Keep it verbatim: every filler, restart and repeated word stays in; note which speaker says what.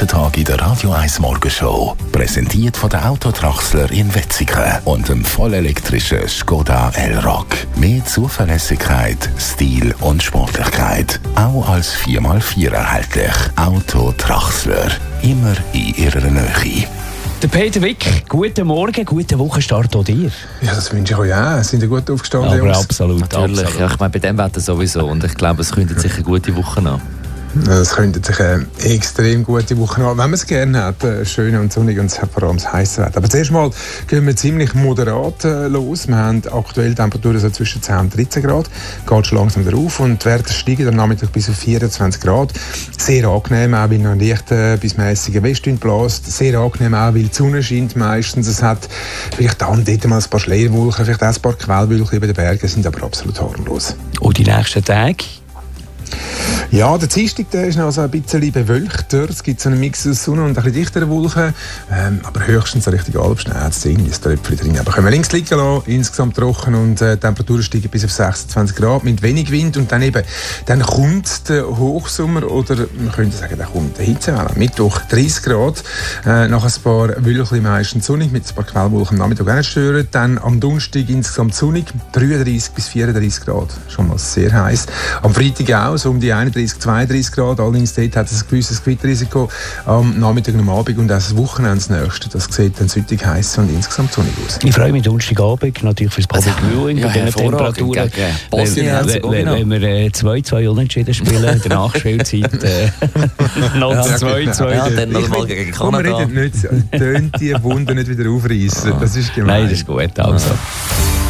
Speaker 1: jeden Tag in der Radio eins Morgenshow. Präsentiert von der Autotraxler in Wetzikon und dem vollelektrischen Skoda Elroq. Mehr Zuverlässigkeit, Stil und Sportlichkeit. Auch als vier mal vier erhältlich. Autotraxler. Immer in ihrer Nähe.
Speaker 2: Der Peter Wick, guten Morgen, guten Wochenstart auch dir.
Speaker 3: Ja, das wünsche ich euch auch. Sind ihr gut aufgestanden,
Speaker 2: Aber
Speaker 3: Jungs?
Speaker 2: absolut,
Speaker 4: Natürlich,
Speaker 2: absolut.
Speaker 4: ja, ich meine, bei dem Wetter sowieso. Und ich glaube, es könnte sich eine gute Woche an.
Speaker 3: Es könnte sich eine extrem gute Woche an, wenn man es gerne hat. Schön und sonnig und vor allem das heisse Wetter. Aber zuerst mal gehen wir ziemlich moderat äh, los. Wir haben aktuell Temperaturen so zwischen zehn und dreizehn Grad. Geht schon langsam wieder auf und die Werte steigen am Nachmittag bis auf vierundzwanzig Grad. Sehr angenehm, auch weil noch ein leichter bis mäßiger Westwind bläst. Sehr angenehm auch, weil die Sonne scheint meistens. Es hat vielleicht dann dort mal ein paar Schleierwolken, vielleicht auch ein paar Quellwolken über den Bergen, sind aber absolut harmlos.
Speaker 2: Und die nächsten Tage?
Speaker 3: Ja, der Dienstag der ist noch so ein bisschen bewölkter. Es gibt so einen Mix aus Sonne und ein bisschen dichteren Wolken. Ähm, aber höchstens so richtig Alpschnee. Es sind ein Tröpfchen drin. Aber können wir links liegen lassen, insgesamt trocken und äh, die Temperaturen steigen bis auf sechsundzwanzig Grad mit wenig Wind. Und dann eben, dann kommt der Hochsommer oder man könnte sagen, dann kommt der Hitzewelle. Mittwoch dreißig Grad, äh, nach ein paar Wölkchen meistens sonnig, mit ein paar Quellwolken am Nachmittag auch nicht stören. Dann am Donnerstag insgesamt sonnig, dreiunddreißig bis vierunddreißig Grad. Schon mal sehr heiß. Am Freitag auch, so um die einunddreißig, zweiunddreißig Grad. Allerdings dort hat es ein gewisses Gewitterrisiko am Nachmittag und am Abend und auch das Wochenende das nächste. Das sieht dann südlich heiß und insgesamt sonnig aus.
Speaker 2: Ich freue mich Donnerstagabend natürlich fürs Public Viewing
Speaker 4: ja,
Speaker 2: bei diesen Temperaturen.
Speaker 4: Wenn,
Speaker 2: wenn, wenn wir zwei zwei unentschieden spielen, in der Nachspielzeit äh, noch zwei zwei.
Speaker 4: Ja, dann noch mal gegen Kanada.
Speaker 3: Wir reden nicht, tönt die Wunden nicht wieder aufreißen. Das ist gemein.
Speaker 2: Nein, das ist gut. Also.